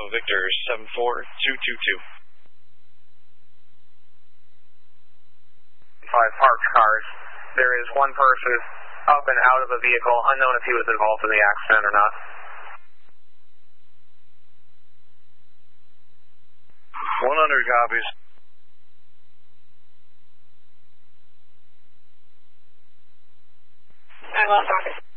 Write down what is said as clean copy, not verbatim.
Victor 74222. 5 parked cars. There is one person up and out of a vehicle, unknown if he was involved in the accident or not. 100 copies. I lost office.